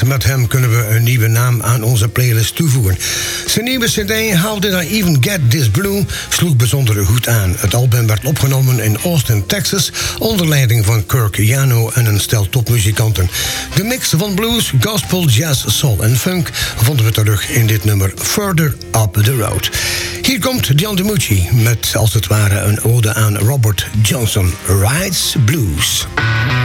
Met hem kunnen we een nieuwe naam aan onze playlist toevoegen. Zijn nieuwe cd, How Did I Even Get This Blue, sloeg bijzonder goed aan. Het album werd opgenomen in Austin, Texas, onder leiding van Kirk Yano en een stel topmuzikanten. De mix van blues, gospel, jazz, soul en funk vonden we terug in dit nummer Further Up the Road. Hier komt John DiMucci met als het ware een ode aan Robert Johnson, Rides Blues.